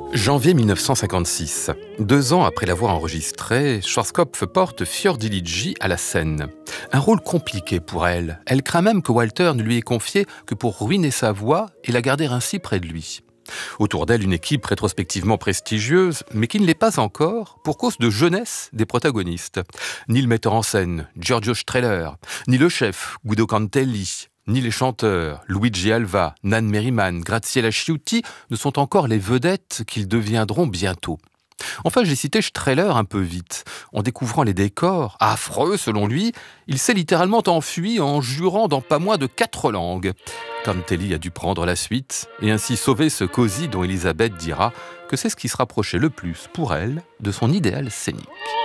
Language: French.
Janvier 1956. 2 ans après l'avoir enregistré, Schwarzkopf porte Fiordiligi à la scène. Un rôle compliqué pour elle. Elle craint même que Walter ne lui ait confié que pour ruiner sa voix et la garder ainsi près de lui. Autour d'elle, une équipe rétrospectivement prestigieuse, mais qui ne l'est pas encore pour cause de jeunesse des protagonistes. Ni le metteur en scène, Giorgio Strehler, ni le chef, Guido Cantelli, ni les chanteurs, Luigi Alva, Nan Merriman, Graziella Chiutti, ne sont encore les vedettes qu'ils deviendront bientôt. Enfin, j'ai cité Strehler un peu vite. En découvrant les décors, affreux selon lui, il s'est littéralement enfui en jurant dans pas moins de 4 langues. Cantelli a dû prendre la suite et ainsi sauver ce cosy dont Elisabeth dira que c'est ce qui se rapprochait le plus pour elle de son idéal scénique.